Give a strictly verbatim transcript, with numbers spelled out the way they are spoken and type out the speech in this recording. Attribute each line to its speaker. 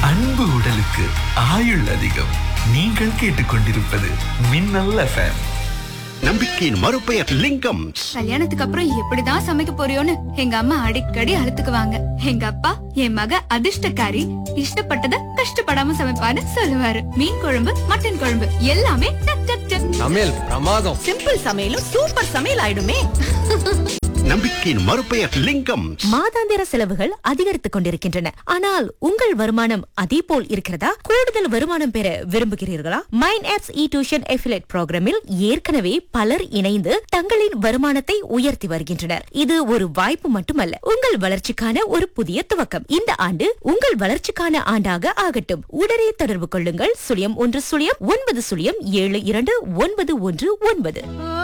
Speaker 1: அன்பு உடலுக்கு ஆயுள் அதிகம். நீங்கள் கேட்டுக்கொண்டிருப்பது மின்னல் எஃப்எம்.
Speaker 2: நம்பிக்கையின் மறுபெயர் லிங்கம்.
Speaker 3: கல்யாணத்துக்கு அப்புறம் எப்படிதான் சமைக்க போறியோன்னு எங்க அம்மா அடிக்கடி அழுத்துக்குவாங்க. எங்க அப்பா என் மக அதிர்ஷ்டக்காரி, இஷ்டப்பட்டத கஷ்டப்படாம சமைப்பான்னு சொல்லுவாரு. மீன் குழம்பு, மட்டன் குழம்பு எல்லாமே டக் டக் டக்.
Speaker 4: சமையல் பிரமாதம்.
Speaker 5: சிம்பிள் சமையலும் சூப்பர் சமையல் ஆயிடுமே.
Speaker 2: நம்பிக்கையின் மறுபெயர் லிங்கம்.
Speaker 5: மாதாந்திர செலவுகள் அதிகரித்துக் கொண்டிருக்கின்றன. ஆனால் உங்கள் வருமானம் அதே போல் இருக்கிறதா? கூடுதல் வருமானம் பெற விரும்புகிறீர்களா? மைண்ட் ஆப்ஸ் இ டியூஷன் அஃபிலியேட் புரோகிராமில் ஏற்கனவே பலர் இணைந்து தங்களின் வருமானத்தை உயர்த்தி வருகின்றனர். இது ஒரு வாய்ப்பு மட்டுமல்ல, உங்கள் வளர்ச்சிக்கான ஒரு புதிய துவக்கம். இந்த ஆண்டு உங்கள் வளர்ச்சிக்கான ஆண்டாக ஆகட்டும். உடனே தொடர்பு கொள்ளுங்கள். சுழியம் ஒன்று சுழியம் ஒன்பது சுழியம் ஏழு இரண்டு ஒன்பது ஒன்று ஒன்பது.